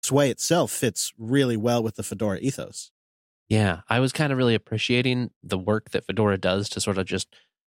Sway itself fits really well with the Fedora ethos. Yeah, I was kind of really appreciating the work that Fedora does to sort of just,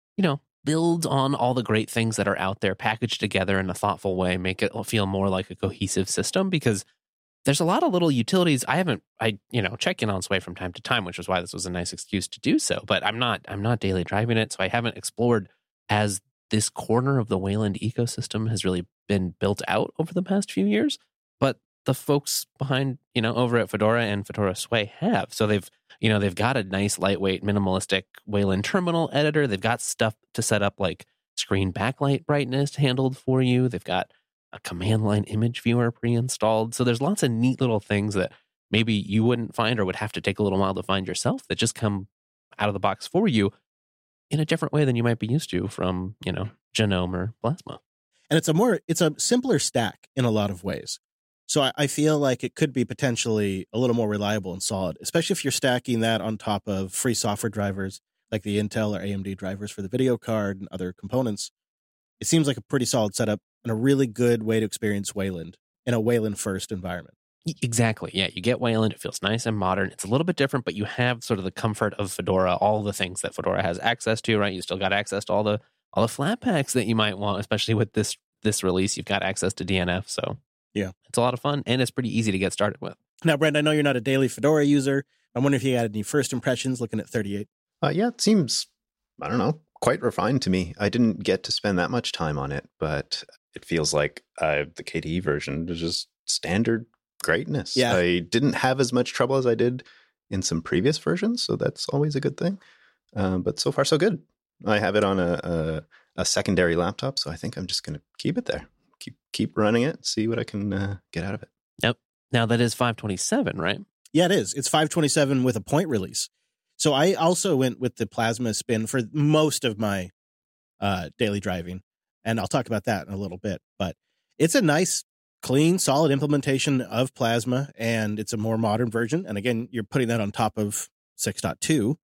build on all the great things that are out there, packaged together in a thoughtful way, make it feel more like a cohesive system, because there's a lot of little utilities. I check in on Sway from time to time, which is why this was a nice excuse to do so, but I'm not daily driving it, so I haven't explored as this corner of the Wayland ecosystem has really been built out over the past few years. But the folks behind, over at Fedora and Fedora Sway have. So they've got a nice, lightweight, minimalistic Wayland terminal editor. They've got stuff to set up like screen backlight brightness handled for you. They've got a command line image viewer pre-installed. So there's lots of neat little things that maybe you wouldn't find or would have to take a little while to find yourself that just come out of the box for you in a different way than you might be used to from, Genome or Plasma. And it's a simpler stack in a lot of ways. So I feel like it could be potentially a little more reliable and solid, especially if you're stacking that on top of free software drivers like the Intel or AMD drivers for the video card and other components. It seems like a pretty solid setup and a really good way to experience Wayland in a Wayland first environment. Exactly. Yeah, you get Wayland. It feels nice and modern. It's a little bit different, but you have sort of the comfort of Fedora, all the things that Fedora has access to, right? You still got access to all the Flatpaks that you might want, especially with this release. You've got access to DNF, so yeah, it's a lot of fun, and it's pretty easy to get started with. Now, Brent, I know you're not a daily Fedora user. I wonder if you had any first impressions looking at 38. Yeah, it seems, I don't know, quite refined to me. I didn't get to spend that much time on it, but it feels like the KDE version is just standard greatness. Yeah. I didn't have as much trouble as I did in some previous versions, so that's always a good thing. But so far, so good. I have it on a secondary laptop, so I think I'm just going to keep it there. Keep running it, see what I can get out of it. Yep. Now that is 527, right? Yeah, it is. It's 527 with a point release. So I also went with the Plasma spin for most of my daily driving, and I'll talk about that in a little bit. But it's a nice, clean, solid implementation of Plasma, and it's a more modern version. And again, you're putting that on top of 6.2.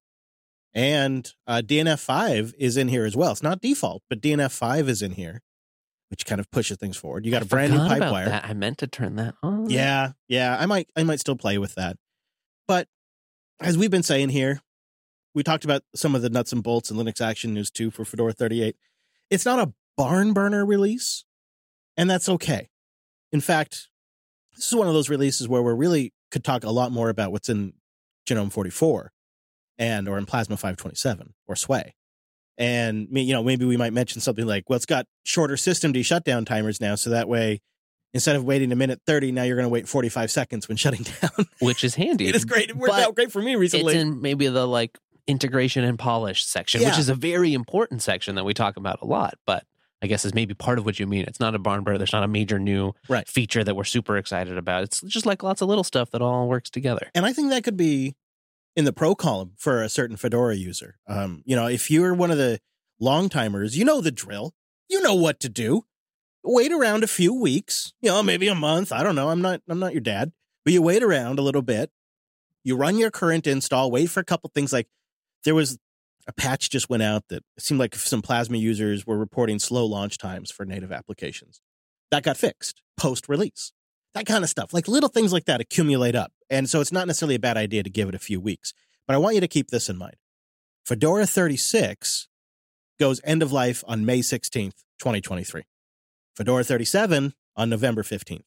And DNF5 is in here as well. It's not default, but DNF5 is in here, which kind of pushes things forward. You got a brand new Pipewire. I meant to turn that on. Yeah. I might still play with that. But as we've been saying here, we talked about some of the nuts and bolts and Linux Action News 2 for Fedora 38. It's not a barn burner release, and that's okay. In fact, this is one of those releases where we really could talk a lot more about what's in Genome 44 or in Plasma 527 or Sway. And, maybe we might mention something like, well, it's got shorter systemd shutdown timers now, so that way, instead of waiting a minute 30, now you're going to wait 45 seconds when shutting down. Which is handy. It is great. It worked out great for me recently. It's in maybe the integration and polish section, which is a very important section that we talk about a lot, but I guess is maybe part of what you mean. It's not a barn burner. There's not a major new feature that we're super excited about. It's just like lots of little stuff that all works together. And I think that could be in the pro column for a certain Fedora user. If you're one of the long timers, you know the drill. You know what to do. Wait around a few weeks, maybe a month. I don't know. I'm not your dad, but you wait around a little bit. You run your current install, wait for a couple things. Like there was a patch just went out that it seemed like some Plasma users were reporting slow launch times for native applications. That got fixed post-release. That kind of stuff, like little things like that accumulate up. And so it's not necessarily a bad idea to give it a few weeks. But I want you to keep this in mind. Fedora 36 goes end of life on May 16th, 2023. Fedora 37 on November 15th.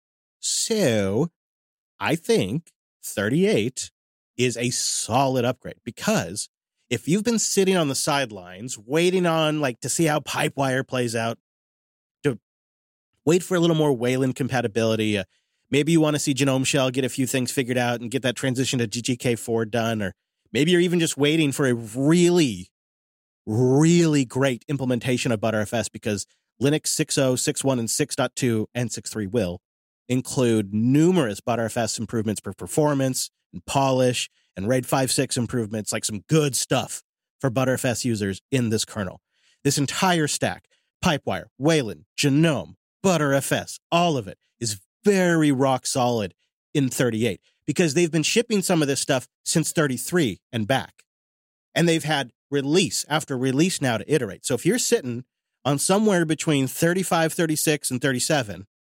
So I think 38 is a solid upgrade, because if you've been sitting on the sidelines waiting on to see how Pipewire plays out, to wait for a little more Wayland compatibility, maybe you want to see Genome Shell get a few things figured out and get that transition to GGK4 done, or maybe you're even just waiting for a really, really great implementation of ButterFS, because Linux 6.0, 6.1, and 6.2 and 6.3 will include numerous ButterFS improvements for performance and polish and RAID 5.6 improvements, like some good stuff for ButterFS users in this kernel. This entire stack, Pipewire, Wayland, Genome, ButterFS, all of it is very rock solid in 38, because they've been shipping some of this stuff since 33 and back. And they've had release after release now to iterate. So if you're sitting on somewhere between 35, 36, and 37,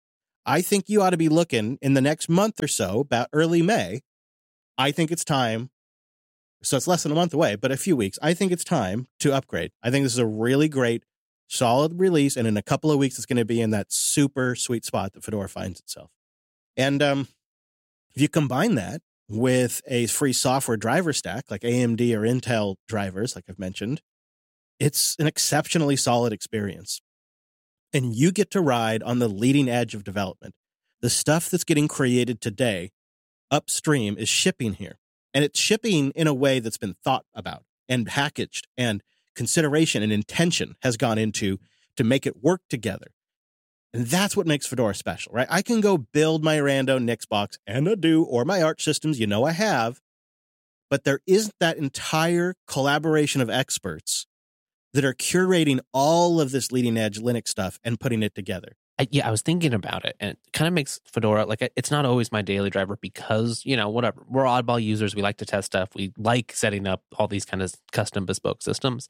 I think you ought to be looking in the next month or so, about early May. I think it's time. So it's less than a month away, but a few weeks. I think it's time to upgrade. I think this is a really great, solid release. And in a couple of weeks, it's going to be in that super sweet spot that Fedora finds itself. And if you combine that with a free software driver stack like AMD or Intel drivers, like I've mentioned, it's an exceptionally solid experience. And you get to ride on the leading edge of development. The stuff that's getting created today upstream is shipping here. And it's shipping in a way that's been thought about and packaged, and consideration and intention has gone into to make it work together. And that's what makes Fedora special, right? I can go build my rando Nixbox and a do, or my Arch systems, I have, but there isn't that entire collaboration of experts that are curating all of this leading edge Linux stuff and putting it together. I was thinking about it, and it kind of makes Fedora, like, it's not always my daily driver because, whatever. We're oddball users. We like to test stuff. We like setting up all these kind of custom bespoke systems.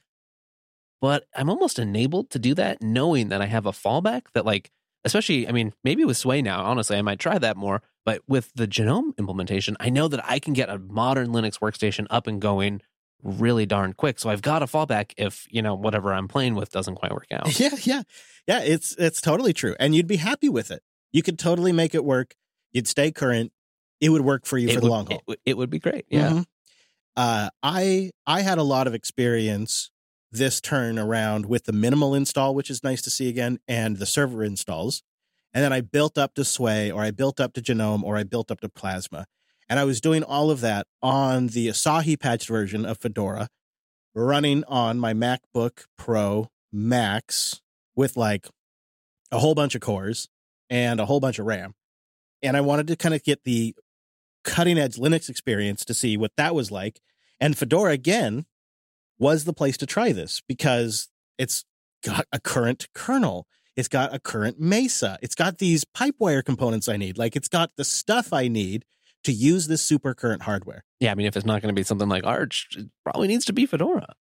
But I'm almost enabled to do that knowing that I have a fallback that, like, especially, maybe with Sway now, honestly, I might try that more. But with the GNOME implementation, I know that I can get a modern Linux workstation up and going really darn quick. So I've got a fallback if, whatever I'm playing with doesn't quite work out. Yeah. It's totally true. And you'd be happy with it. You could totally make it work. You'd stay current. It would work for you for the long haul. It would be great. Yeah. Mm-hmm. I had a lot of experience this turn around with the minimal install, which is nice to see again, and the server installs. And then I built up to Sway, or I built up to GNOME, or I built up to Plasma. And I was doing all of that on the Asahi patched version of Fedora, running on my MacBook Pro Max with like a whole bunch of cores and a whole bunch of RAM. And I wanted to kind of get the cutting edge Linux experience to see what that was like. And Fedora, again, was the place to try this because it's got a current kernel. It's got a current Mesa. It's got these Pipewire components I need. Like, it's got the stuff I need to use this super current hardware. Yeah, if it's not going to be something like Arch, it probably needs to be Fedora.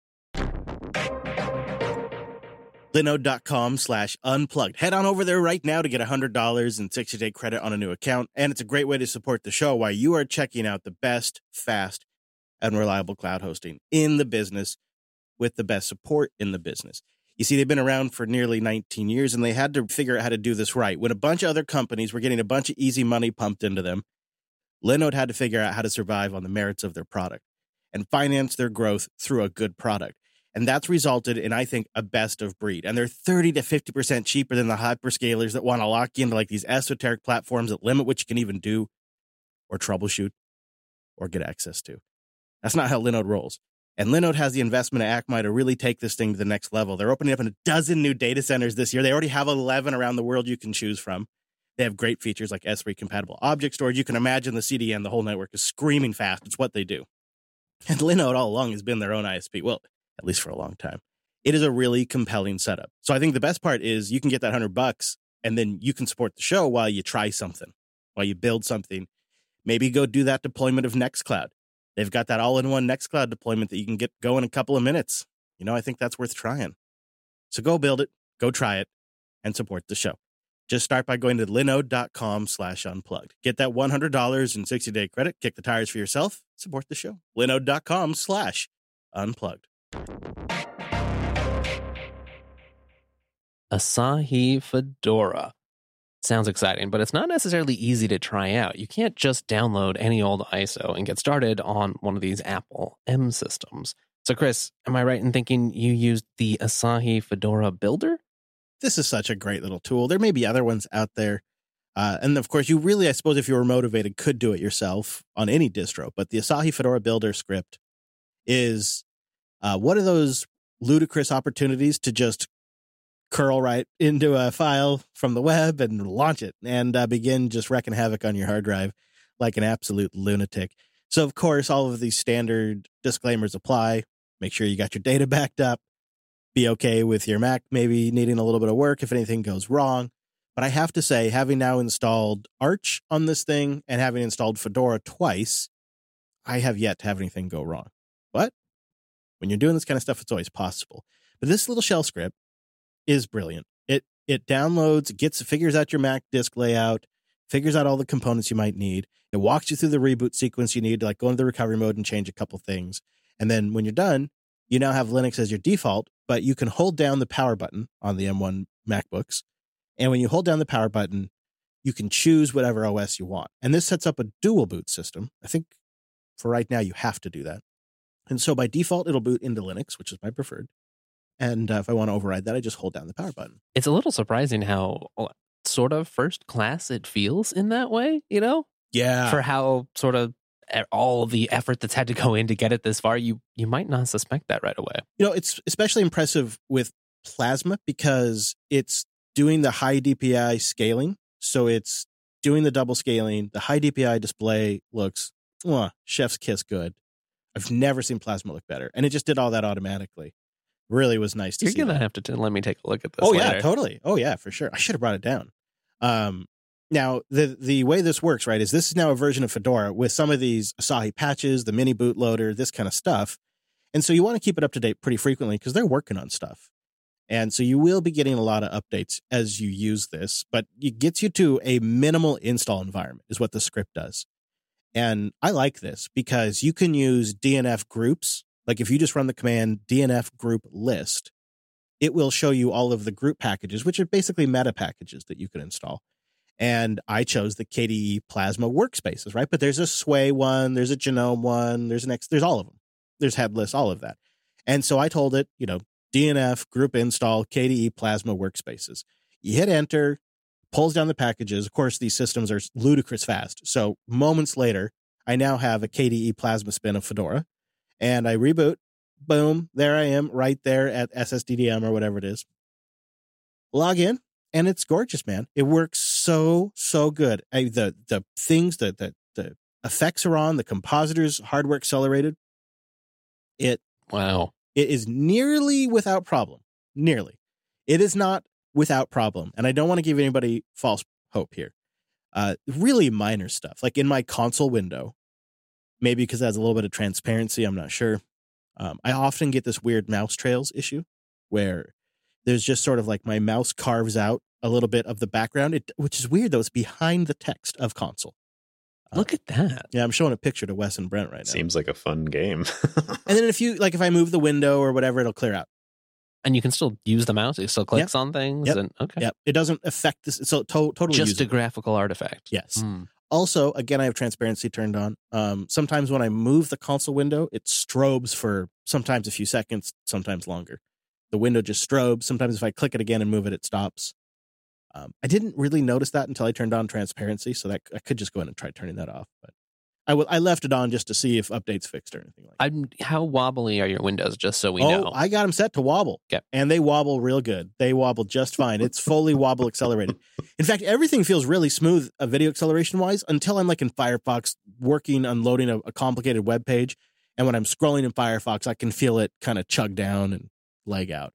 Linode.com/unplugged. Head on over there right now to get $100 and 60-day credit on a new account. And it's a great way to support the show while you are checking out the best, fast, and reliable cloud hosting in the business with the best support in the business. You see, they've been around for nearly 19 years, and they had to figure out how to do this right. When a bunch of other companies were getting a bunch of easy money pumped into them, Linode had to figure out how to survive on the merits of their product and finance their growth through a good product. And that's resulted in, I think, a best of breed. And they're 30 to 50% cheaper than the hyperscalers that want to lock you into like these esoteric platforms that limit what you can even do or troubleshoot or get access to. That's not how Linode rolls. And Linode has the investment of Akamai to really take this thing to the next level. They're opening up in a dozen new data centers this year. They already have 11 around the world you can choose from. They have great features like S3 compatible object storage. You can imagine the CDN, the whole network is screaming fast. It's what they do. And Linode all along has been their own ISP. Well, at least for a long time. It is a really compelling setup. So I think the best part is you can get that $100 and then you can support the show while you try something, while you build something. Maybe go do that deployment of Nextcloud. They've got that all-in-one Nextcloud deployment that you can get going in a couple of minutes. I think that's worth trying. So go build it, go try it, and support the show. Just start by going to linode.com/unplugged. Get that $100 and 60-day credit, kick the tires for yourself, support the show. linode.com/unplugged. Asahi Fedora. Sounds exciting, but it's not necessarily easy to try out. You can't just download any old ISO and get started on one of these Apple M systems. So, Chris, am I right in thinking you used the Asahi Fedora Builder? This is such a great little tool. There may be other ones out there. And of course, you really, I suppose, if you were motivated, could do it yourself on any distro. But the Asahi Fedora Builder script is one of those ludicrous opportunities to just curl right into a file from the web and launch it and begin just wrecking havoc on your hard drive like an absolute lunatic. So, of course, all of these standard disclaimers apply. Make sure you got your data backed up. Be okay with your Mac maybe needing a little bit of work if anything goes wrong. But I have to say, having now installed Arch on this thing and having installed Fedora twice, I have yet to have anything go wrong. But when you're doing this kind of stuff, it's always possible. But this little shell script is brilliant. It It downloads, figures out your Mac disk layout, figures out all the components you might need. It walks you through the reboot sequence you need to like go into the recovery mode and change a couple things. And then when you're done, you now have Linux as your default, but you can hold down the power button on the M1 MacBooks. And when you hold down the power button, you can choose whatever OS you want. And this sets up a dual boot system. I think for right now, you have to do that. And so by default, it'll boot into Linux, which is my preferred. And if I want to override that, I just hold down the power button. It's a little surprising how sort of first class it feels in that way, you know? Yeah. For how sort of all the effort that's had to go in to get it this far, you might not suspect that right away. You know, it's especially impressive with Plasma because it's doing the high DPI scaling. So it's doing the double scaling. The high DPI display looks, chef's kiss good. I've never seen Plasma look better. And it just did all that automatically. Really was nice to see. You're going to have to let me take a look at this Oh, later. yeah, totally. Oh, yeah, for sure. I should have brought it down. Now, the way this works, right, is this is now a version of Fedora with some of these Asahi patches, the mini bootloader, this kind of stuff. And so you want to keep it up to date pretty frequently because they're working on stuff. And so you will be getting a lot of updates as you use this, but it gets you to a minimal install environment is what the script does. And I like this because you can use DNF groups. Like if you just run the command DNF group list, it will show you all of the group packages, which are basically meta packages that you can install. And I chose the KDE Plasma workspaces, right? But there's a Sway one, there's a Genome one, there's all of them. There's Headless, all of that. And so I told it, DNF group install KDE Plasma workspaces. You hit enter, pulls down the packages. Of course, these systems are ludicrous fast. So moments later, I now have a KDE Plasma spin of Fedora, and I reboot. Boom, there I am right there at SSDDM or whatever it is. Log in, and it's gorgeous, man. It works so good. The things that the effects are on, the compositors, hardware accelerated. Wow. It is nearly without problem. Nearly. It is not without problem. And I don't want to give anybody false hope here. Really minor stuff. Like in my console window, maybe because it has a little bit of transparency, I'm not sure. I often get this weird mouse trails issue where there's just sort of like my mouse carves out a little bit of the background, which is weird though. It's behind the text of console. Look at that. Yeah, I'm showing a picture to Wes and Brent right now. Seems like a fun game. And then if I move the window or whatever, it'll clear out. And you can still use the mouse. It still clicks on things. Yep. And okay. Yep. It doesn't affect this. So totally just usable. a graphical artifact. Yes. Also, again, I have transparency turned on. Sometimes when I move the console window, it strobes for sometimes a few seconds, sometimes longer. The window just strobes. Sometimes if I click it again and move it, it stops. I didn't really notice that until I turned on transparency, so that I could just go in and try turning that off. But I left it on just to see if updates fixed or anything like that. How wobbly are your windows, just so we know? I got them set to wobble. Yep. And they wobble real good. They wobble just fine. It's fully wobble accelerated. In fact, everything feels really smooth video acceleration-wise until I'm like in Firefox unloading a complicated web page. And when I'm scrolling in Firefox, I can feel it kind of chug down and lag out.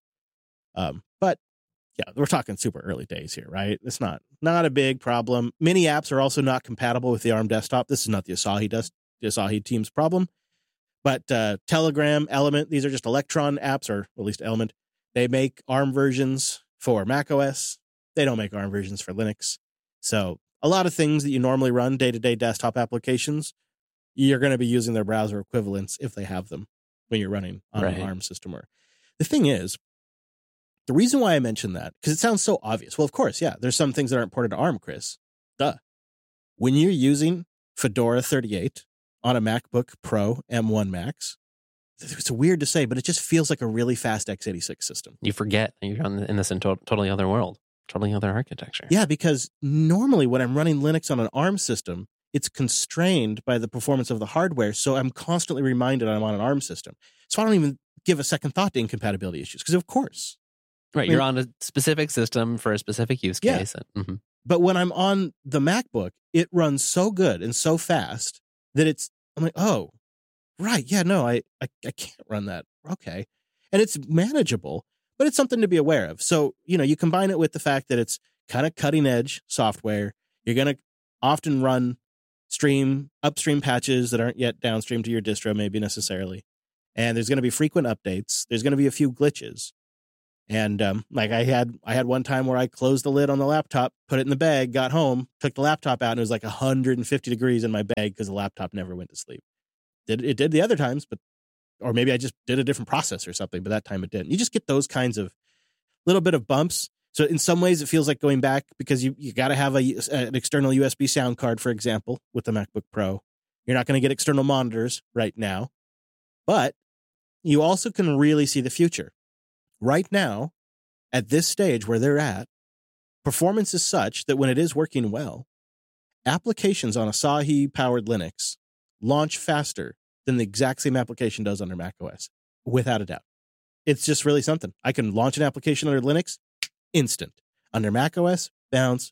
But yeah, we're talking super early days here, right? It's not a big problem. Many apps are also not compatible with the ARM desktop. This is not the Asahi team's problem. But Telegram, Element, these are just Electron apps, or at least Element. They make ARM versions for macOS. They don't make ARM versions for Linux. So a lot of things that you normally run, day-to-day desktop applications, you're going to be using their browser equivalents if they have them when you're running on an ARM system. Or the thing is, the reason why I mentioned that, because it sounds so obvious. Well, of course, yeah, there's some things that aren't ported to ARM, Chris. Duh. When you're using Fedora 38 on a MacBook Pro M1 Max, it's weird to say, but it just feels like a really fast x86 system. You forget that you're in this totally other world, totally other architecture. Yeah, because normally when I'm running Linux on an ARM system, it's constrained by the performance of the hardware, so I'm constantly reminded I'm on an ARM system. So I don't even give a second thought to incompatibility issues, because of course. Right, you're on a specific system for a specific use case. Yeah. But when I'm on the MacBook, it runs so good and so fast that I'm like, oh, right, yeah, no, I can't run that. Okay. And it's manageable, but it's something to be aware of. So, you combine it with the fact that it's kind of cutting edge software. You're going to often run upstream patches that aren't yet downstream to your distro, maybe necessarily. And there's going to be frequent updates. There's going to be a few glitches. And like I had one time where I closed the lid on the laptop, put it in the bag, got home, took the laptop out, and it was like 150 degrees in my bag because the laptop never went to sleep. It did the other times, or maybe I just did a different process or something, but that time it didn't. You just get those kinds of little bit of bumps. So in some ways it feels like going back because you got to have an external USB sound card, for example, with the MacBook Pro. You're not going to get external monitors right now, but you also can really see the future. Right now, at this stage where they're at, performance is such that when it is working well, applications on Asahi-powered Linux launch faster than the exact same application does under macOS, without a doubt. It's just really something. I can launch an application under Linux, instant. Under macOS, bounce,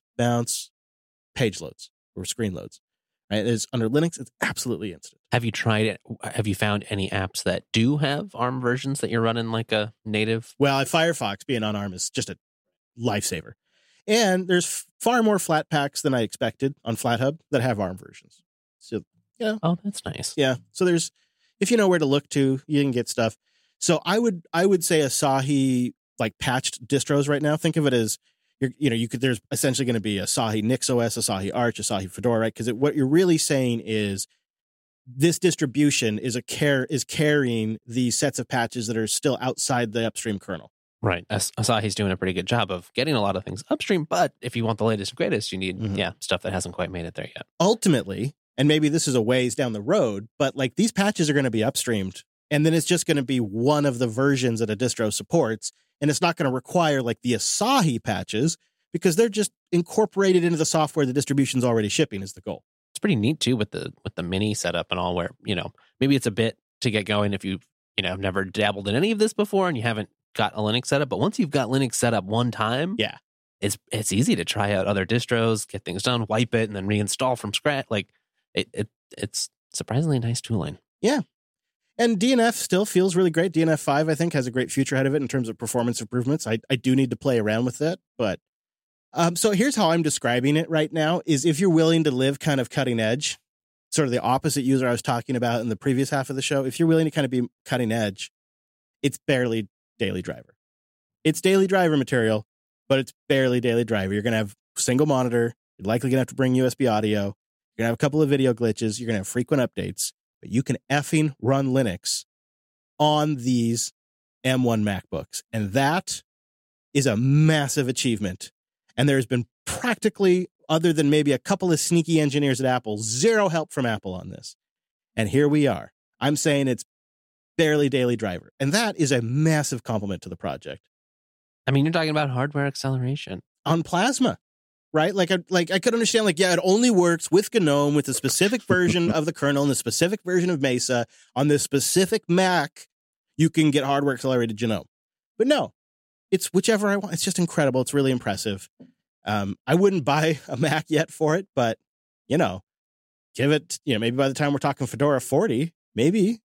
page loads or screen loads. Right? It's under Linux, it's absolutely instant. Have you tried it? Have you found any apps that do have ARM versions that you're running like a native? Well, Firefox being on ARM is just a lifesaver. And there's far more Flatpaks than I expected on FlatHub that have ARM versions. So, yeah. Oh, that's nice. Yeah. So if you know where to look to, you can get stuff. So I would say Asahi like patched distros right now. Think of it as there's essentially going to be Asahi NixOS, Asahi Arch, Asahi Fedora, right? Because what you're really saying is this distribution is carrying the sets of patches that are still outside the upstream kernel. Right. Asahi's doing a pretty good job of getting a lot of things upstream, but if you want the latest and greatest, you need stuff that hasn't quite made it there yet. Ultimately, and maybe this is a ways down the road, but like these patches are going to be upstreamed, and then it's just going to be one of the versions that a distro supports, and it's not going to require like the Asahi patches because they're just incorporated into the software the distribution's already shipping is the goal. It's pretty neat too with the mini setup and all, where maybe it's a bit to get going if you've never dabbled in any of this before and you haven't got a Linux setup, but once you've got Linux set up one time, yeah, it's easy to try out other distros, get things done, wipe it, and then reinstall from scratch. Like it's surprisingly nice tooling. Yeah. And DNF still feels really great. DNF 5, I think, has a great future ahead of it in terms of performance improvements. I do need to play around with that. But so here's how I'm describing it right now is if you're willing to live kind of cutting edge, sort of the opposite user I was talking about in the previous half of the show, if you're willing to kind of be cutting edge, it's barely Daily Driver. It's Daily Driver material, but it's barely Daily Driver. You're going to have single monitor. You're likely going to have to bring USB audio. You're going to have a couple of video glitches. You're going to have frequent updates. But you can effing run Linux on these M1 MacBooks. And that is a massive achievement. And there's been practically, other than maybe a couple of sneaky engineers at Apple, zero help from Apple on this. And here we are. I'm saying it's barely Daily Driver. And that is a massive compliment to the project. I mean, you're talking about hardware acceleration. On Plasma. Right? Like I could understand, it only works with GNOME, with a specific version of the kernel and the specific version of Mesa. On this specific Mac, you can get hardware accelerated GNOME. But no, it's whichever I want. It's just incredible. It's really impressive. I wouldn't buy a Mac yet for it, but, give it, maybe by the time we're talking Fedora 40, maybe.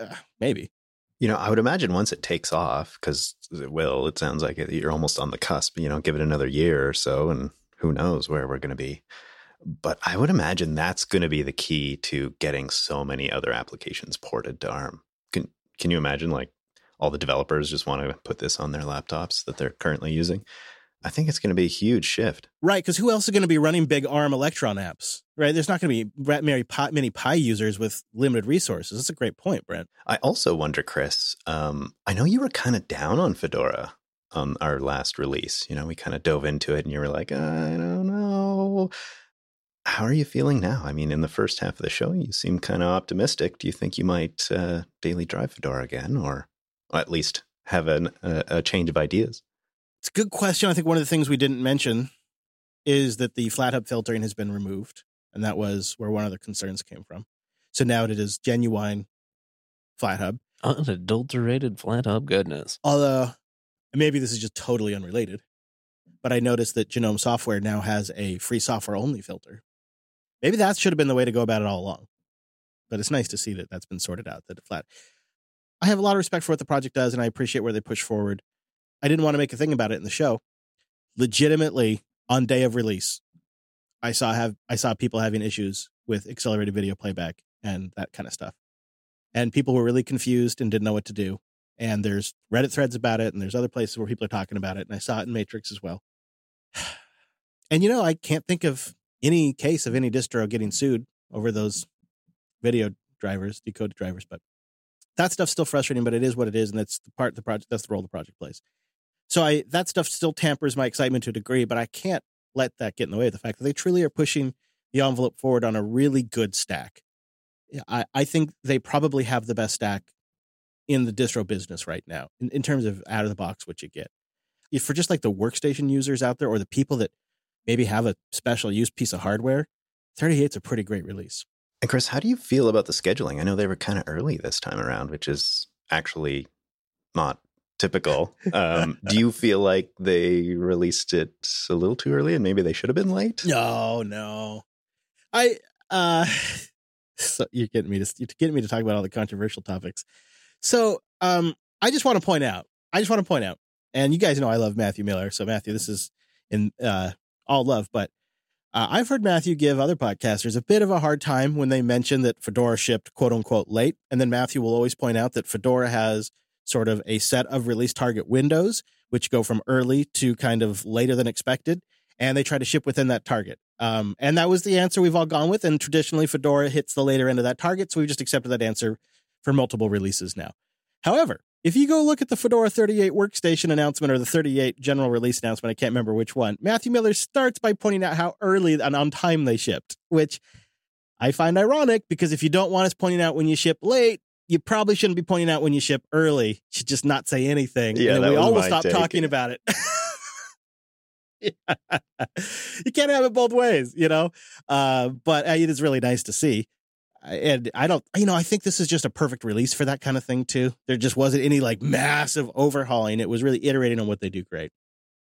I would imagine once it takes off, because it sounds like you're almost on the cusp, give it another year or so, and who knows where we're going to be. But I would imagine that's going to be the key to getting so many other applications ported to ARM. Can you imagine all the developers just want to put this on their laptops that they're currently using? I think it's going to be a huge shift. Right, because who else is going to be running big ARM Electron apps? Right, there's not going to be many Pi users with limited resources. That's a great point, Brent. I also wonder, Chris, I know you were kind of down on Fedora on our last release. We kind of dove into it and you were like, I don't know. How are you feeling now? I mean, in the first half of the show, you seem kind of optimistic. Do you think you might daily drive Fedora again, or at least have a change of ideas? It's a good question. I think one of the things we didn't mention is that the FlatHub filtering has been removed, and that was where one of the concerns came from. So now it is genuine FlatHub. Unadulterated FlatHub goodness. Although, maybe this is just totally unrelated, but I noticed that GNOME Software now has a free software only filter. Maybe that should have been the way to go about it all along. But it's nice to see that that's been sorted out. I have a lot of respect for what the project does, and I appreciate where they push forward. I didn't want to make a thing about it in the show. Legitimately, on day of release, I saw people having issues with accelerated video playback and that kind of stuff. And people were really confused and didn't know what to do. And there's Reddit threads about it, and there's other places where people are talking about it. And I saw it in Matrix as well. And, I can't think of any case of any distro getting sued over those video drivers, decoded drivers. But that stuff's still frustrating, but it is what it is. And that's the project, that's the role the project plays. So that stuff still tampers my excitement to a degree, but I can't let that get in the way of the fact that they truly are pushing the envelope forward on a really good stack. I think they probably have the best stack in the distro business right now in terms of out of the box what you get. If for just like the workstation users out there or the people that maybe have a special use piece of hardware, 38's a pretty great release. And Chris, how do you feel about the scheduling? I know they were kind of early this time around, which is actually not typical. Do you feel like they released it a little too early and maybe they should have been late? No. So you're getting me to talk about all the controversial topics. So I just want to point out, and you guys know I love Matthew Miller. So Matthew, this is in all love, but I've heard Matthew give other podcasters a bit of a hard time when they mention that Fedora shipped quote unquote late. And then Matthew will always point out that Fedora has sort of a set of release target windows, which go from early to kind of later than expected. And they try to ship within that target. And that was the answer we've all gone with. And traditionally Fedora hits the later end of that target. So we've just accepted that answer for multiple releases now. However, if you go look at the Fedora 38 workstation announcement or the 38 general release announcement, I can't remember which one, Matthew Miller starts by pointing out how early and on time they shipped, which I find ironic because if you don't want us pointing out when you ship late, you probably shouldn't be pointing out when you ship early. You should just not say anything. Yeah, and we all will stop talking about it. You can't have it both ways, but it is really nice to see. And I think this is just a perfect release for that kind of thing too. There just wasn't any like massive overhauling. It was really iterating on what they do great.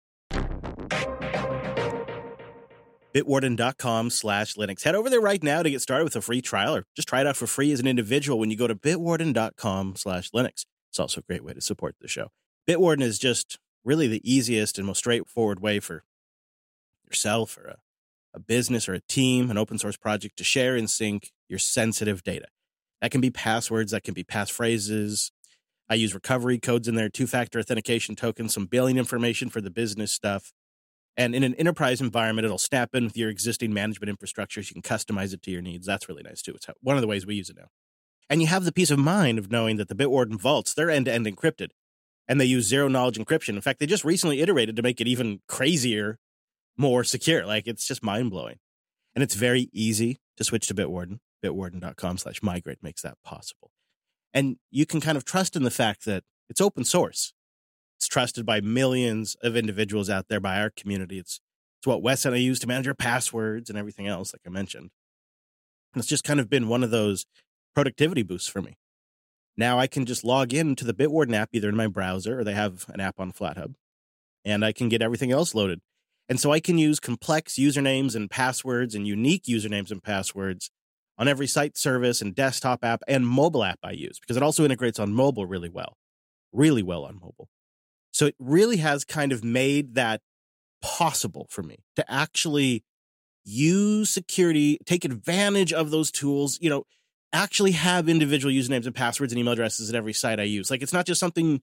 Bitwarden.com/Linux. Head over there right now to get started with a free trial or just try it out for free as an individual when you go to bitwarden.com/Linux. It's also a great way to support the show. Bitwarden is just really the easiest and most straightforward way for yourself or a business or a team, an open source project to share and sync your sensitive data. That can be passwords, that can be passphrases. I use recovery codes in there, two-factor authentication tokens, some billing information for the business stuff. And in an enterprise environment, it'll snap in with your existing management infrastructure. So you can customize it to your needs. That's really nice too. It's one of the ways we use it now. And you have the peace of mind of knowing that the Bitwarden vaults, they're end-to-end encrypted. And they use zero-knowledge encryption. In fact, they just recently iterated to make it even crazier, more secure. Like, it's just mind-blowing. And it's very easy to switch to Bitwarden. Bitwarden.com/migrate makes that possible. And you can kind of trust in the fact that it's open source. It's trusted by millions of individuals out there, by our community. It's what Wes and I use to manage our passwords and everything else, like I mentioned. And it's just kind of been one of those productivity boosts for me. Now I can just log into the Bitwarden app either in my browser or they have an app on FlatHub, and I can get everything else loaded. And so I can use complex usernames and passwords and unique usernames and passwords on every site service and desktop app and mobile app I use, because it also integrates on mobile really well on mobile. So it really has kind of made that possible for me to actually use security, take advantage of those tools, actually have individual usernames and passwords and email addresses at every site I use. Like, it's not just something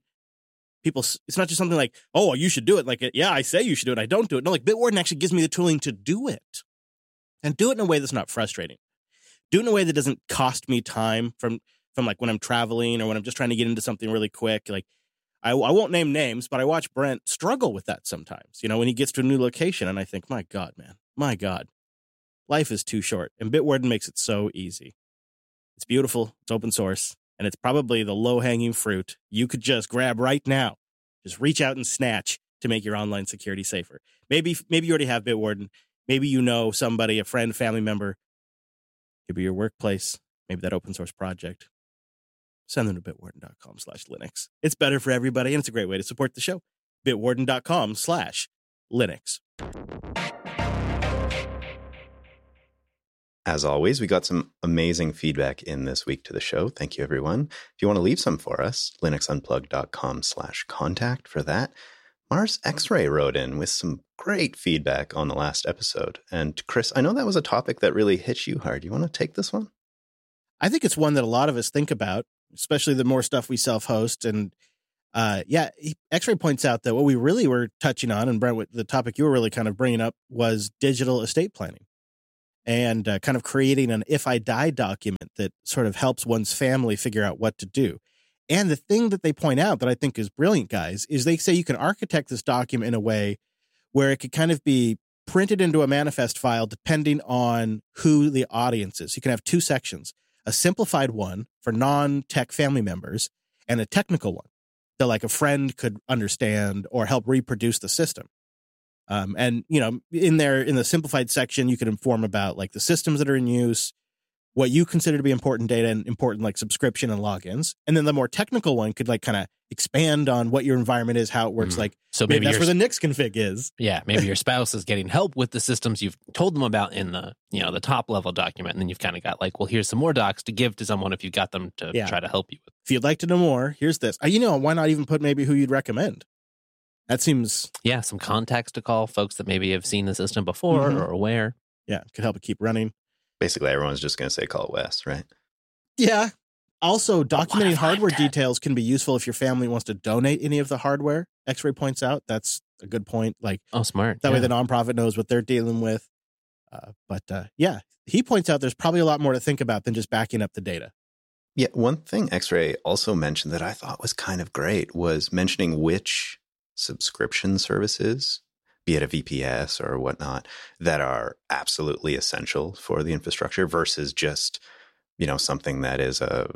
like, oh, you should do it. Like, yeah, I say you should do it. I don't do it. No, like Bitwarden actually gives me the tooling to do it, and do it in a way that's not frustrating. Do it in a way that doesn't cost me time from like when I'm traveling or when I'm just trying to get into something really quick. Like, I won't name names, but I watch Brent struggle with that sometimes, when he gets to a new location, and I think, my God, life is too short. And Bitwarden makes it so easy. It's beautiful. It's open source. And it's probably the low-hanging fruit you could just grab right now. Just reach out and snatch to make your online security safer. Maybe you already have Bitwarden. Maybe you know somebody, a friend, family member. Maybe your workplace. Maybe that open source project. Send them to bitwarden.com/Linux. It's better for everybody, and it's a great way to support the show. Bitwarden.com/Linux. As always, we got some amazing feedback in this week to the show. Thank you, everyone. If you want to leave some for us, linuxunplugged.com/contact for that. Mars X-Ray wrote in with some great feedback on the last episode. And Chris, I know that was a topic that really hit you hard. You want to take this one? I think it's one that a lot of us think about, especially the more stuff we self-host. And X-Ray points out that what we really were touching on, and Brent, the topic you were really kind of bringing up, was digital estate planning and kind of creating an if I die document that sort of helps one's family figure out what to do. And the thing that they point out that I think is brilliant, guys, is they say you can architect this document in a way where it could kind of be printed into a manifest file depending on who the audience is. You can have two sections, a simplified one for non-tech family members and a technical one that like a friend could understand or help reproduce the system. And, you know, in the simplified section, you can inform about like the systems that are in use, what you consider to be important data and important like subscription and logins. And then the more technical one could like kind of expand on what your environment is, how it works. Like, so maybe that's where the Nix config is. Yeah. Maybe your spouse is getting help with the systems you've told them about in the, you know, the top level document. And then you've kind of got like, well, here's some more docs to give to someone if you got them to try to help you with. If you'd like to know more, here's this. You know, why not even put maybe who you'd recommend? That seems... Yeah, some contacts to call, folks that maybe have seen the system before or aware. Yeah, could help it keep running. Basically, everyone's just going to say call Wes, right? Yeah. Also, documenting hardware details can be useful if your family wants to donate any of the hardware. X-Ray points out that's a good point. Like, smart. That way the nonprofit knows what they're dealing with. But he points out there's probably a lot more to think about than just backing up the data. Yeah, one thing X-Ray also mentioned that I thought was kind of great was mentioning which subscription services, be it a VPS or whatnot, that are absolutely essential for the infrastructure versus just, you know, something that is a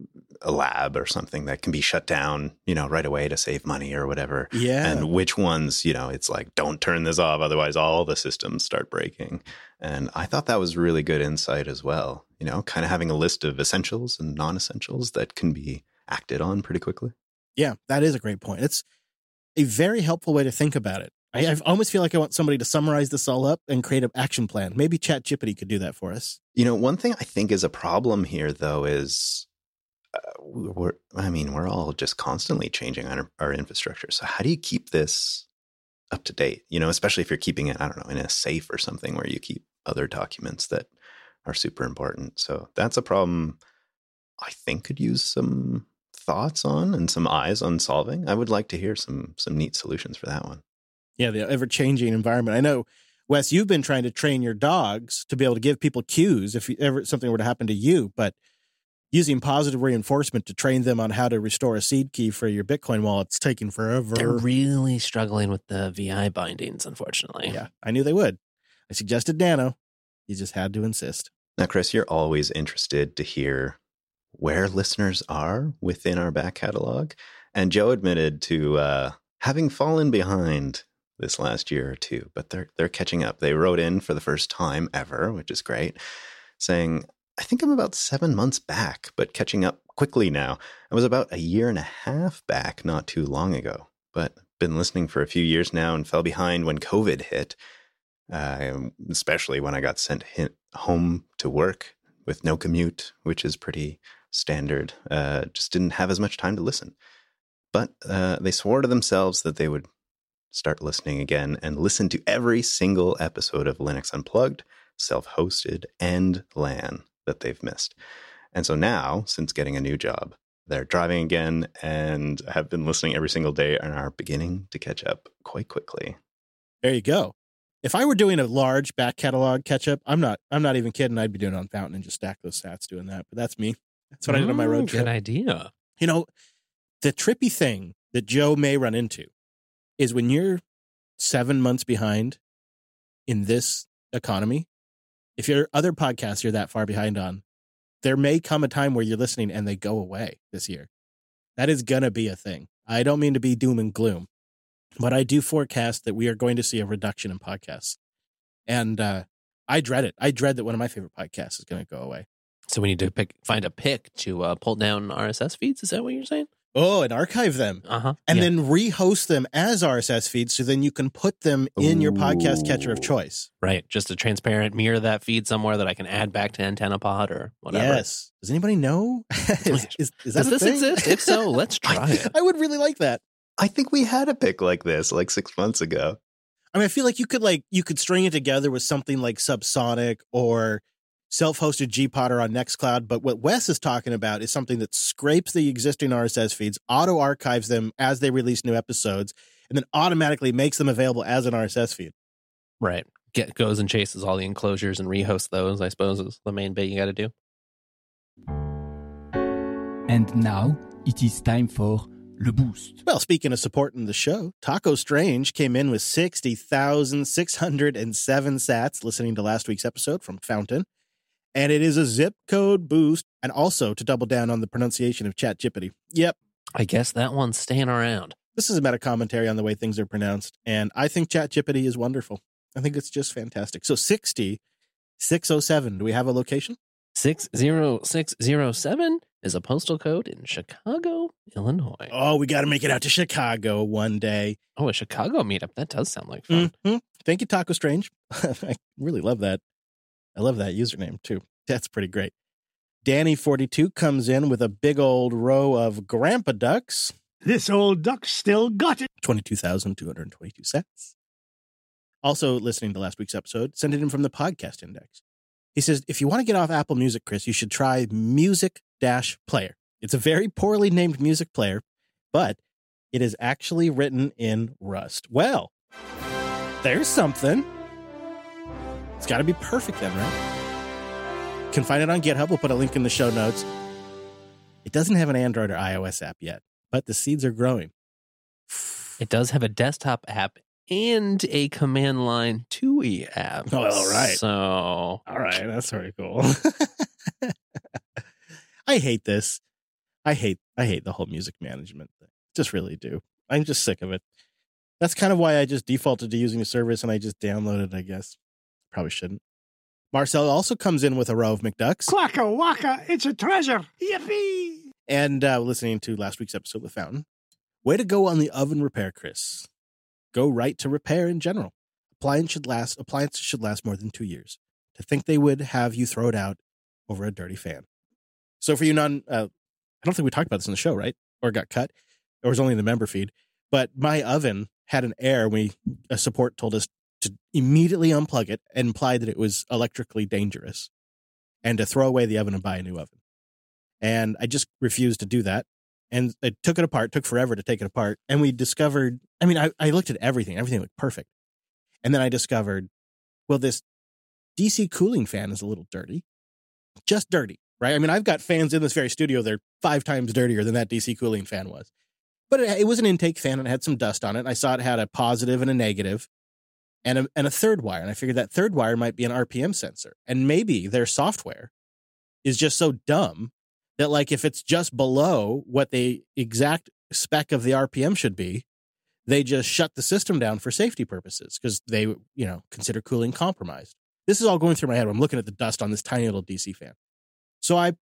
lab or something that can be shut down, you know, right away to save money or whatever. Yeah. And which ones, you know, it's like, don't turn this off, otherwise all the systems start breaking. And I thought that was really good insight as well, you know, kind of having a list of essentials and non-essentials that can be acted on pretty quickly. Yeah, that is a great point. It's a very helpful way to think about it. I almost feel like I want somebody to summarize this all up and create an action plan. Maybe ChatGPT could do that for us. You know, one thing I think is a problem here, though, is we're all just constantly changing our infrastructure. So how do you keep this up to date? You know, especially if you're keeping it, I don't know, in a safe or something where you keep other documents that are super important. So that's a problem I think could use some thoughts on and some eyes on solving. I would like to hear some neat solutions for that one. Yeah, the ever-changing environment. I know, Wes, you've been trying to train your dogs to be able to give people cues if something were to happen to you, but using positive reinforcement to train them on how to restore a seed key for your Bitcoin wallet's taking forever. They're really struggling with the VI bindings, unfortunately. Yeah, I knew they would. I suggested Nano. You just had to insist. Now, Chris, you're always interested to hear where listeners are within our back catalog. And Joe admitted to having fallen behind this last year or two, but they're catching up. They wrote in for the first time ever, which is great, saying, I think I'm about 7 months back, but catching up quickly now. I was about 1.5 years back not too long ago, but been listening for a few years now and fell behind when COVID hit, especially when I got sent home to work with no commute, which is pretty standard. Just didn't have as much time to listen. But they swore to themselves that they would start listening again and listen to every single episode of Linux Unplugged, self-hosted, and LAN that they've missed. And so now, since getting a new job, they're driving again and have been listening every single day and are beginning to catch up quite quickly. There you go. If I were doing a large back catalog catch up, I'm not even kidding. I'd be doing it on Fountain and just stack those sats doing that. But that's me. That's what I did on my road trip. Good idea. You know, the trippy thing that Joe may run into is when you're 7 months behind in this economy, if your other podcasts you're that far behind on, there may come a time where you're listening and they go away this year. That is going to be a thing. I don't mean to be doom and gloom, but I do forecast that we are going to see a reduction in podcasts. And I dread it. I dread that one of my favorite podcasts is going to go away. So we need to find a pick to pull down RSS feeds. Is that what you're saying? Oh, and archive them. And then rehost them as RSS feeds so then you can put them in your podcast catcher of choice. Right. Just a transparent mirror that feed somewhere that I can add back to AntennaPod or whatever. Yes. Does anybody know? Is that Does this exist? If so, let's try it. I would really like that. I think we had a pick like this like 6 months ago. I mean, I feel like you could string it together with something like Subsonic or self-hosted Gpotter on Nextcloud. But what Wes is talking about is something that scrapes the existing RSS feeds, auto-archives them as they release new episodes, and then automatically makes them available as an RSS feed. Right. Goes and chases all the enclosures and rehosts those, I suppose, is the main bit you got to do. And now it is time for Le Boost. Well, speaking of supporting the show, Taco Strange came in with 60,607 sats listening to last week's episode from Fountain. And it is a zip code boost, and also to double down on the pronunciation of ChatGPT. Yep. I guess that one's staying around. This is a meta commentary on the way things are pronounced, and I think ChatGPT is wonderful. I think it's just fantastic. So 60607, do we have a location? 60607 is a postal code in Chicago, Illinois. Oh, we got to make it out to Chicago one day. Oh, a Chicago meetup. That does sound like fun. Mm-hmm. Thank you, Taco Strange. I really love that. I love that username, too. That's pretty great. Danny42 comes in with a big old row of Grandpa Ducks. This old duck still got it. 22,222 cents. Also listening to last week's episode, send it in from the podcast index. He says, if you want to get off Apple Music, Chris, you should try Music-Player. It's a very poorly named music player, but it is actually written in Rust. Well, there's something. It's got to be perfect then, right? You can find it on GitHub. We'll put a link in the show notes. It doesn't have an Android or iOS app yet, but the seeds are growing. It does have a desktop app and a command line TUI app. Oh, all right. So, all right, that's very cool. I hate this. I hate the whole music management thing. Just really do. I'm just sick of it. That's kind of why I just defaulted to using the service and I just downloaded it, I guess. Probably shouldn't. Marcel also comes in with a row of McDucks. Quacka wacka, it's a treasure. Yippee! And listening to last week's episode with Fountain. Way to go on the oven repair, Chris. Go right to repair in general. Appliances should last more than 2 years. To think they would have you throw it out over a dirty fan. So for you I don't think we talked about this in the show, right? Or it got cut. Or it was only in the member feed. But my oven had an error. A support told us to immediately unplug it and implied that it was electrically dangerous and to throw away the oven and buy a new oven. And I just refused to do that. And I took it apart, took forever to take it apart. And we discovered, I looked at everything looked perfect. And then I discovered, well, this DC cooling fan is a little dirty, just dirty, right? I've got fans in this very studio. They're 5 times dirtier than that DC cooling fan was. But it was an intake fan and it had some dust on it. I saw it had a positive and a negative and a third wire. And I figured that third wire might be an RPM sensor. And maybe their software is just so dumb that, like, if it's just below what the exact spec of the RPM should be, they just shut the system down for safety purposes because they, consider cooling compromised. This is all going through my head when I'm looking at the dust on this tiny little DC fan. So I,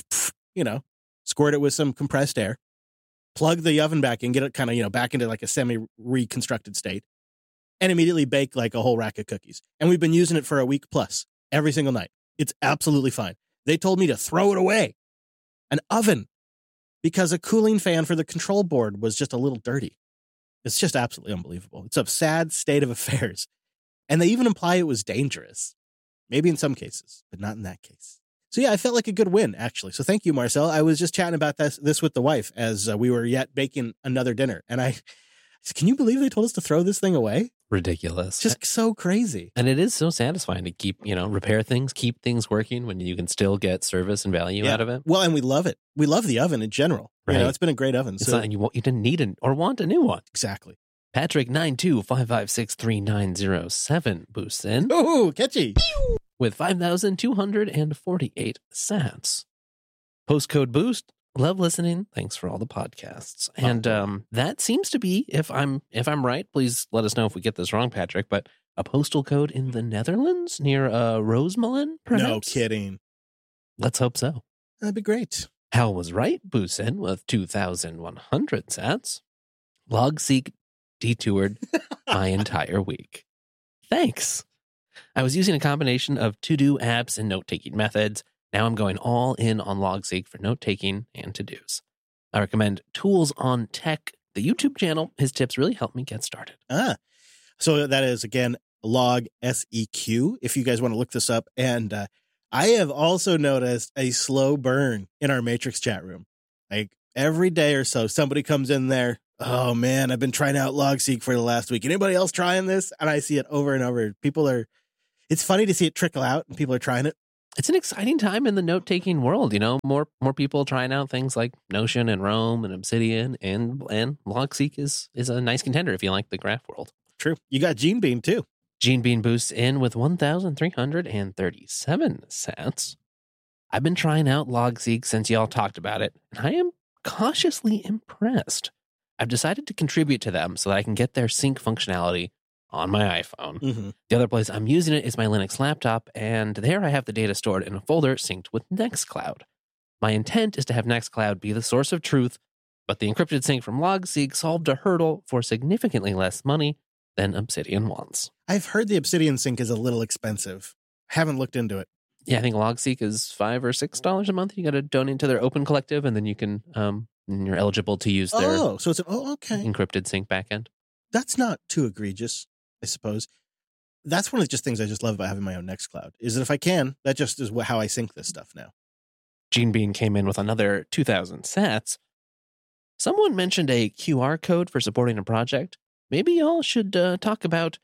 squirt it with some compressed air, plug the oven back in, get it kind of, back into like a semi-reconstructed state, and immediately bake like a whole rack of cookies. And we've been using it for a week plus every single night. It's absolutely fine. They told me to throw it away. An oven, because a cooling fan for the control board was just a little dirty. It's just absolutely unbelievable. It's a sad state of affairs. And they even imply it was dangerous. Maybe in some cases, but not in that case. So yeah, I felt like a good win, actually. So thank you, Marcel. I was just chatting about this with the wife as we were yet baking another dinner. And I said, can you believe they told us to throw this thing away? Ridiculous. Just so crazy. And it is so satisfying to keep, repair things, keep things working when you can still get service and value out of it. Well, and we love it. We love the oven in general. Right. It's been a great oven. It's not, you didn't need or want a new one. Exactly. Patrick 9255639907 boosts in. Oh, catchy. With 5,248 sats. Postcode boost. Love listening. Thanks for all the podcasts. And that seems to be, if I'm right, please let us know if we get this wrong, Patrick, but a postal code in the Netherlands near Rosemalen, perhaps? No kidding. Let's hope so. That'd be great. Hal was right, Boosin, with 2,100 sats. Logseek detoured my entire week. Thanks. I was using a combination of to-do apps and note-taking methods. Now I'm going all in on Logseek for note-taking and to-dos. I recommend Tools on Tech, the YouTube channel. His tips really help me get started. So that is, again, Log SEQ, if you guys want to look this up. And I have also noticed a slow burn in our Matrix chat room. Like every day or so, somebody comes in there. Oh man, I've been trying out LogSeek for the last week. Anybody else trying this? And I see it over and over. It's funny to see it trickle out and people are trying it. It's an exciting time in the note-taking world. More people trying out things like Notion and Roam and Obsidian, and LogSeek is a nice contender if you like the graph world. True. You got Gene Bean too. Gene Bean boosts in with 1,337 sats. I've been trying out LogSeek since y'all talked about it, and I am cautiously impressed. I've decided to contribute to them so that I can get their sync functionality on my iPhone. Mm-hmm. The other place I'm using it is my Linux laptop, and there I have the data stored in a folder synced with Nextcloud. My intent is to have Nextcloud be the source of truth, but the encrypted sync from LogSeek solved a hurdle for significantly less money than Obsidian wants. I've heard the Obsidian sync is a little expensive. Haven't looked into it. Yeah, I think LogSeek is $5 or $6 a month. You got to donate to their Open Collective, and then you can, and you're eligible to use their okay. encrypted sync backend. That's not too egregious, I suppose. That's one of the things I just love about having my own Nextcloud, is that if I can, that just is how I sync this stuff now. Gene Bean came in with another 2,000 sats. Someone mentioned a QR code for supporting a project. Maybe y'all should talk about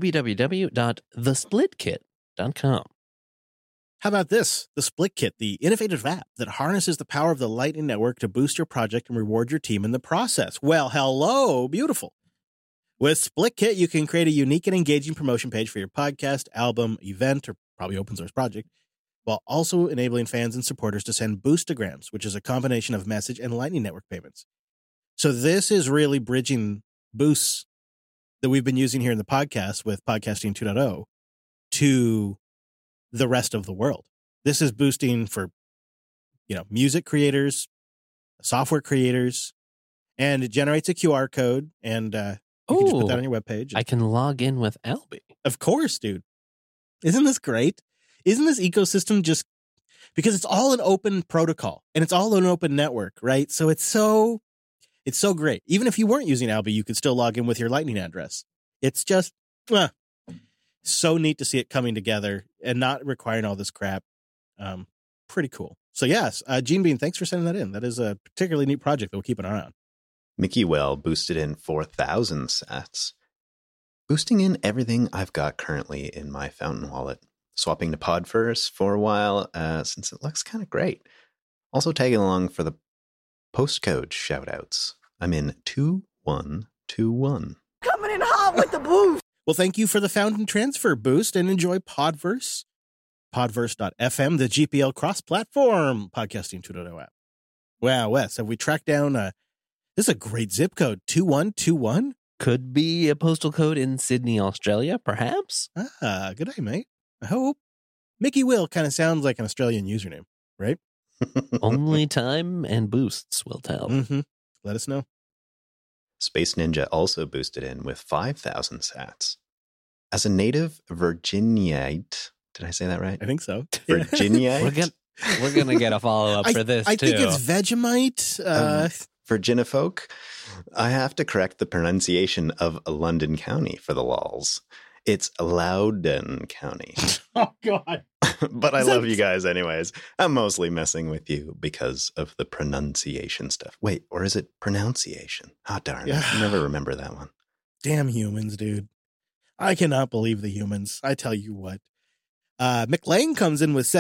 www.thesplitkit.com. How about this? The Split Kit, the innovative app that harnesses the power of the Lightning Network to boost your project and reward your team in the process. Well, hello, beautiful. With Split Kit, you can create a unique and engaging promotion page for your podcast, album, event, or probably open source project, while also enabling fans and supporters to send Boostograms, which is a combination of message and Lightning Network payments. So this is really bridging boosts that we've been using here in the podcast with Podcasting 2.0 to the rest of the world. This is boosting for, music creators, software creators, and it generates a QR code, and you can just put that on your webpage. I can log in with Alby. Of course, dude. Isn't this great? Isn't this ecosystem just because it's all an open protocol and it's all an open network, right? So it's so great. Even if you weren't using Alby, you could still log in with your Lightning address. It's just so neat to see it coming together and not requiring all this crap. Pretty cool. So yes, Gene Bean, thanks for sending that in. That is a particularly neat project that we'll keep an eye on. Mickey Well boosted in 4,000 sats. Boosting in everything I've got currently in my Fountain wallet. Swapping to Podverse for a while, since it looks kind of great. Also tagging along for the postcode shoutouts. I'm in 2121. Coming in hot with the boost. Well, thank you for the Fountain Transfer boost and enjoy Podverse. Podverse.fm, the GPL cross-platform Podcasting 2.0 app. Wow, Wes, have we tracked down this is a great zip code, 2121? Could be a postal code in Sydney, Australia, perhaps? Good day, mate. I hope. Mickey Will kind of sounds like an Australian username, right? Only time and boosts will tell. Mm-hmm. Let us know. Space Ninja also boosted in with 5,000 sats. As a native Virginiaite, did I say that right? I think so. Virginiaite? We're gonna get a follow-up for this, I too. think it's Vegemite. Virginifolk, I have to correct the pronunciation of London County for the lols. It's Loudoun County. Oh, God. But I love you guys anyways. I'm mostly messing with you because of the pronunciation stuff. Wait, or is it pronunciation? Oh, darn. Yeah. I never remember that one. Damn humans, dude. I cannot believe the humans. I tell you what. McLean comes in with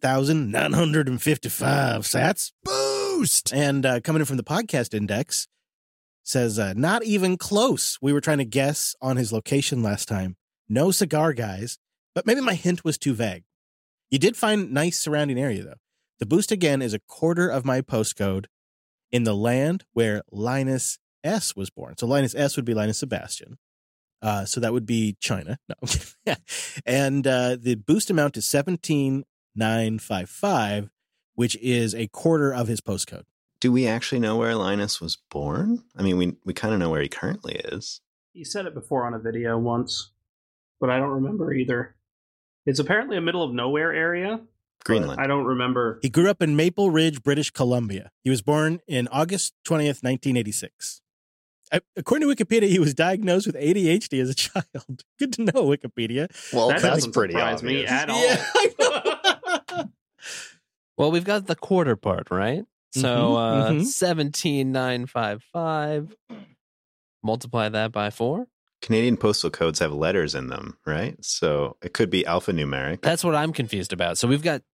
17,955 sats. Boost! And coming in from the podcast index, says, not even close. We were trying to guess on his location last time. No cigar guys, but maybe my hint was too vague. You did find nice surrounding area, though. The boost again is a quarter of my postcode in the land where Linus S was born. So Linus S would be Linus Sebastian. So that would be China. No. And the boost amount is 17,955, which is a quarter of his postcode. Do we actually know where Linus was born? I mean, we kind of know where he currently is. He said it before on a video once, but I don't remember either. It's apparently a middle of nowhere area. Greenland. I don't remember. He grew up in Maple Ridge, British Columbia. He was born in August 20th, 1986. According to Wikipedia, he was diagnosed with ADHD as a child. Good to know, Wikipedia. Well, that that's doesn't pretty surprise obvious. me at all. Yeah, I know. Well, we've got the quarter part, right? So 17,955. Multiply that by 4. Canadian postal codes have letters in them, right? So it could be alphanumeric. That's what I'm confused about. So we've got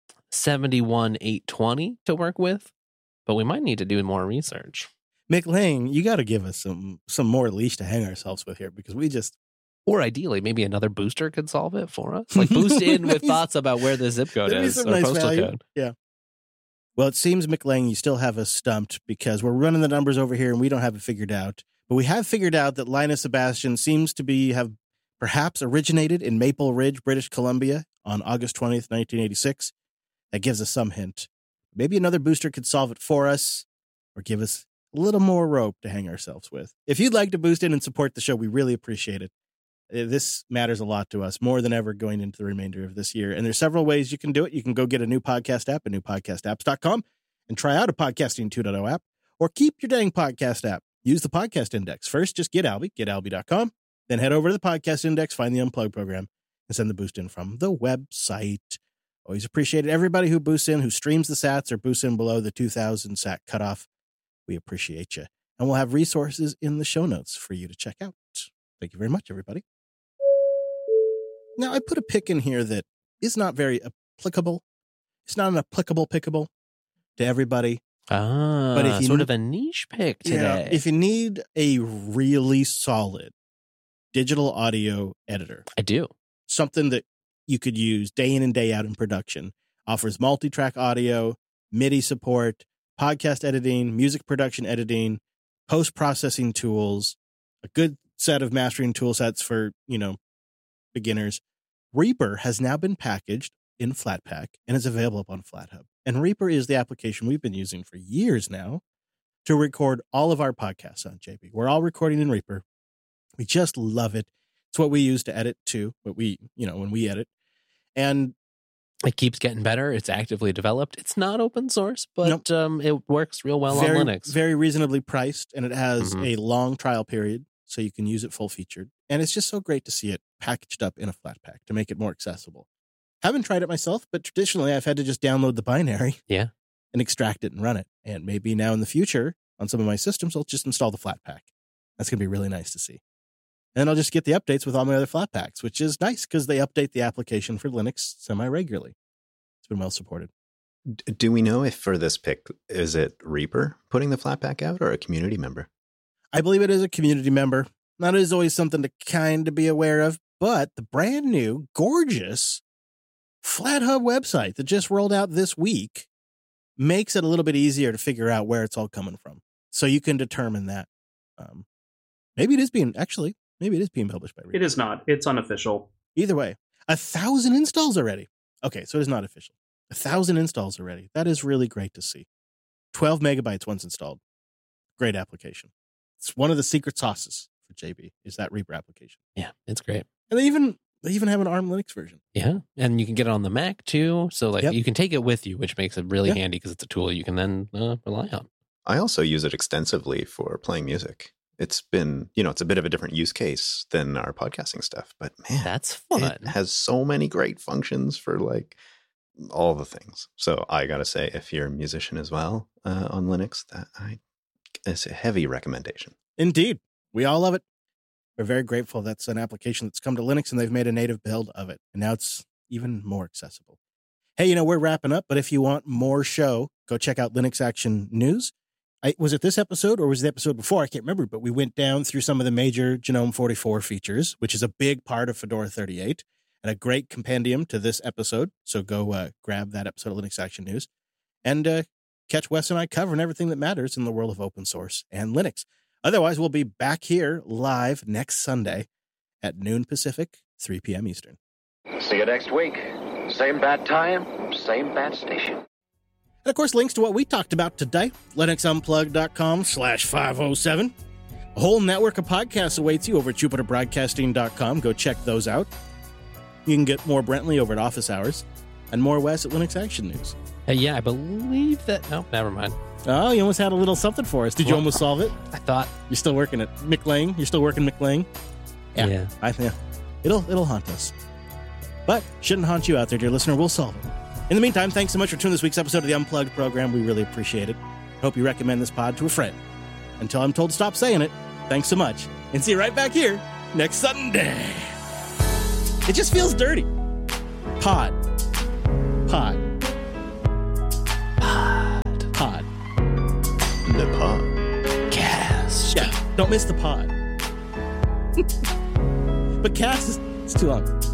71,820 to work with, but we might need to do more research. Mick Lang, you got to give us some more leash to hang ourselves with here, because we just... Or ideally, maybe another booster could solve it for us. Like boost in with thoughts about where the zip code is or nice postal value. code. Yeah. Well, it seems, Mick Lang, you still have us stumped because we're running the numbers over here and we don't have it figured out. But we have figured out that Linus Sebastian seems to have perhaps originated in Maple Ridge, British Columbia on August 20th, 1986. That gives us some hint. Maybe another booster could solve it for us or give us a little more rope to hang ourselves with. If you'd like to boost in and support the show, we really appreciate it. This matters a lot to us, more than ever going into the remainder of this year. And there's several ways you can do it. You can go get a new podcast app at newpodcastapps.com and try out a Podcasting 2.0 app, or keep your dang podcast app. Use the podcast index. First, just get Albie, getalby.com. Then head over to the podcast index, find the Unplugged program, and send the boost in from the website. Always appreciate it. Everybody who boosts in, who streams the sats or boosts in below the 2,000 sat cutoff, we appreciate you. And we'll have resources in the show notes for you to check out. Thank you very much, everybody. Now, I put a pick in here that is not very applicable. It's not an applicable pickable to everybody. But if you sort of a niche pick today. Yeah, if you need a really solid digital audio editor. I do. Something that you could use day in and day out in production. Offers multi-track audio, MIDI support, podcast editing, music production editing, post-processing tools, a good set of mastering tool sets for, beginners. Reaper has now been packaged in Flatpak and is available up on FlatHub. And Reaper is the application we've been using for years now to record all of our podcasts on, JB. We're all recording in Reaper. We just love it. It's what we use to edit too, when we edit. And it keeps getting better. It's actively developed. It's not open source, but it works real well on Linux. Very reasonably priced, and it has a long trial period, so you can use it full featured. And it's just so great to see it packaged up in a Flatpak to make it more accessible. Haven't tried it myself, but traditionally I've had to just download the binary and extract it and run it. And maybe now in the future on some of my systems, I'll just install the Flatpak. That's going to be really nice to see. And I'll just get the updates with all my other Flatpaks, which is nice because they update the application for Linux semi-regularly. It's been well supported. Do we know if for this pick, is it Reaper putting the Flatpak out or a community member? I believe it is a community member. That is always something to kind of be aware of, but the brand new, gorgeous FlatHub website that just rolled out this week makes it a little bit easier to figure out where it's all coming from. So you can determine that. Maybe it is being published by Reaper. It is not. It's unofficial. Either way, 1,000 installs already. Okay, so it is not official. 1,000 installs already. That is really great to see. 12 megabytes once installed. Great application. It's one of the secret sauces for JB is that Reaper application. Yeah, it's great. And they even have an ARM Linux version. Yeah, and you can get it on the Mac too. So you can take it with you, which makes it really handy because it's a tool you can then rely on. I also use it extensively for playing music. It's been, it's a bit of a different use case than our podcasting stuff, but man, that's fun. It has so many great functions for all the things. So I got to say, if you're a musician as well on Linux, it's a heavy recommendation. Indeed. We all love it. We're very grateful. That's an application that's come to Linux and they've made a native build of it. And now it's even more accessible. Hey, we're wrapping up, but if you want more show, go check out Linux Action News. Was it this episode or was it the episode before? I can't remember, but we went down through some of the major GNOME 44 features, which is a big part of Fedora 38 and a great compendium to this episode. So go grab that episode of Linux Action News and catch Wes and I covering everything that matters in the world of open source and Linux. Otherwise, we'll be back here live next Sunday at noon Pacific, 3 p.m. Eastern. See you next week. Same bad time, same bad station. And of course, links to what we talked about today, linuxunplugged.com/507. A whole network of podcasts awaits you over at jupiterbroadcasting.com. Go check those out. You can get more Brentley over at Office Hours and more Wes at Linux Action News. Yeah, I believe that. No, never mind. Oh, you almost had a little something for us. Did you almost solve it? I thought. You're still working at Mick Lang? You're still working Mick Lang? Yeah. It'll haunt us. But shouldn't haunt you out there, dear listener. We'll solve it. In the meantime, thanks so much for tuning this week's episode of the Unplugged program. We really appreciate it. Hope you recommend this pod to a friend. Until I'm told to stop saying it, thanks so much. And see you right back here next Sunday. It just feels dirty. Pod. The pod. Cast. Yeah, don't miss the pod. But cast is too long.